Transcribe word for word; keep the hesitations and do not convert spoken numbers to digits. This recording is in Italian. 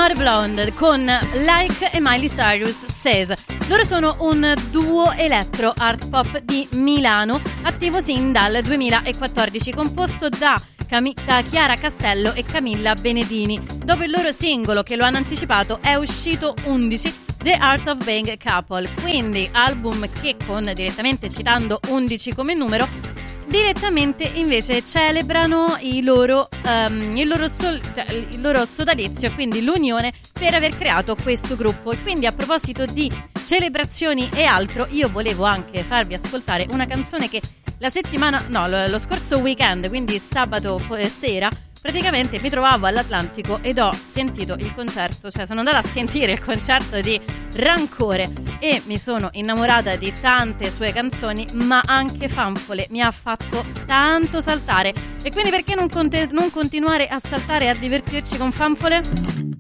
Not Blonde con Like e Miley Cyrus Says. Loro sono un duo elettro art pop di Milano, attivo sin dal duemilaquattordici, composto da, Cam- da Chiara Castello e Camilla Benedini. Dopo il loro singolo, che lo hanno anticipato, è uscito undici, The Art of Being Couple, quindi album che, con direttamente citando undici come numero, direttamente invece celebrano i loro, um, il, loro sol- cioè, il loro sodalizio, quindi l'unione, per aver creato questo gruppo. E quindi, a proposito di celebrazioni e altro, io volevo anche farvi ascoltare una canzone che la settimana, no, lo, lo scorso weekend, quindi sabato sera, praticamente mi trovavo all'Atlantico ed ho sentito il concerto, cioè sono andata a sentire il concerto di Rancore e mi sono innamorata di tante sue canzoni, ma anche Fanfole mi ha fatto tanto saltare. E quindi perché non, conte- non continuare a saltare e a divertirci con Fanfole?